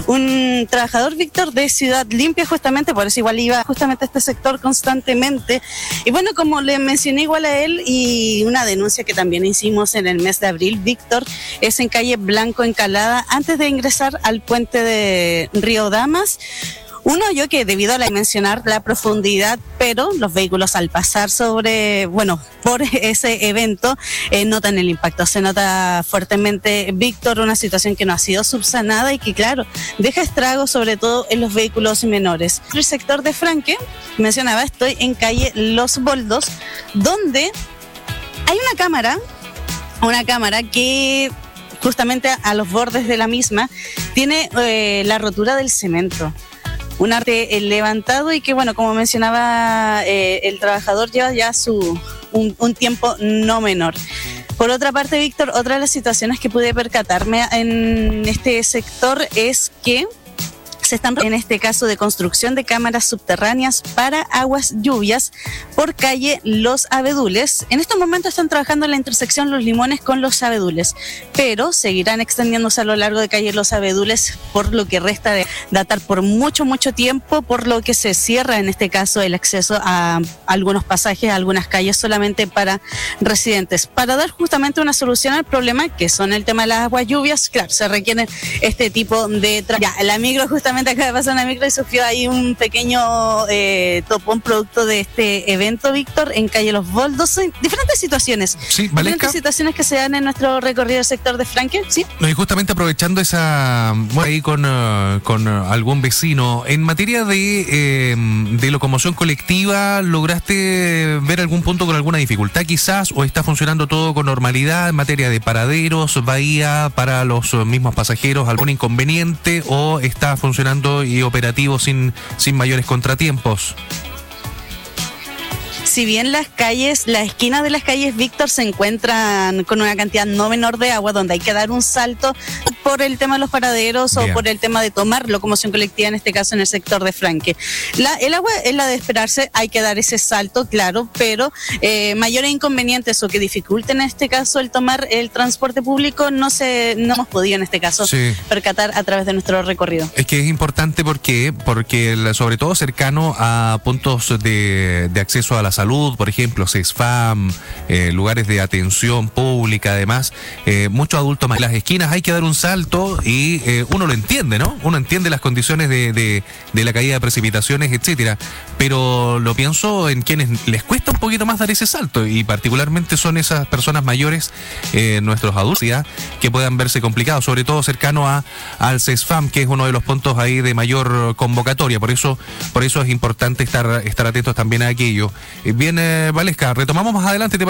un trabajador, Víctor, de Ciudad Limpia, justamente, por eso igual iba justamente a este sector constantemente. Y bueno, como le mencioné igual a él, y una denuncia que también hicimos en el mes de abril, Víctor, es en calle Blanco Encalada, antes de ingresar al puente de Río Damas. Uno, yo que debido a mencionar la profundidad, pero los vehículos al pasar por ese evento, notan el impacto. Se nota fuertemente, Víctor, una situación que no ha sido subsanada y que, claro, deja estragos sobre todo en los vehículos menores. El sector de Franque, mencionaba, estoy en calle Los Boldos, donde hay una cámara que justamente a los bordes de la misma tiene la rotura del cemento. Un arte levantado y que, bueno, como mencionaba, el trabajador lleva ya un tiempo no menor. Por otra parte, Víctor, otra de las situaciones que pude percatarme en este sector es que se están, en este caso, de construcción de cámaras subterráneas para aguas lluvias por calle Los Abedules. En estos momentos están trabajando en la intersección Los Limones con Los Abedules, pero seguirán extendiéndose a lo largo de calle Los Abedules por lo que resta de datar por mucho tiempo, por lo que se cierra en este caso el acceso a algunos pasajes, a algunas calles solamente para residentes. Para dar justamente una solución al problema, que son el tema de las aguas lluvias, claro, se requieren este tipo de... la micro justamente acaba de pasar una micro y sufrió ahí un pequeño topón producto de este evento, Víctor, en calle Los Boldos. Diferentes situaciones. Sí, Valesca. Diferentes situaciones que se dan en nuestro recorrido del sector de Franque, ¿sí? No, y justamente aprovechando esa... ahí con algún vecino, en materia de locomoción colectiva, ¿lograste ver algún punto con alguna dificultad quizás? ¿O está funcionando todo con normalidad en materia de paraderos, bahía para los mismos pasajeros? ¿Algún inconveniente o está funcionando y operativo sin mayores contratiempos? Si bien las esquinas de las calles, Víctor, se encuentran con una cantidad no menor de agua, donde hay que dar un salto por el tema de los paraderos. Bien. O por el tema de tomar locomoción colectiva, en este caso en el sector de Franque. El agua es la de esperarse, hay que dar ese salto, claro, pero mayores inconvenientes o que dificulten en este caso el tomar el transporte público no hemos podido en este caso percatar a través de nuestro recorrido. Es que es importante porque sobre todo cercano a puntos de acceso a la salud, por ejemplo, CESFAM, lugares de atención pública, además, muchos adultos más. En las esquinas hay que dar un salto y uno lo entiende, ¿no? Uno entiende las condiciones de la caída de precipitaciones, etcétera, pero lo pienso en quienes les cuesta un poquito más dar ese salto y particularmente son esas personas mayores, nuestros adultos, ¿ya? Que puedan verse complicados, sobre todo cercano al CESFAM, que es uno de los puntos ahí de mayor convocatoria. Por eso es importante estar atentos también a aquello. Bien, Valesca, retomamos más adelante.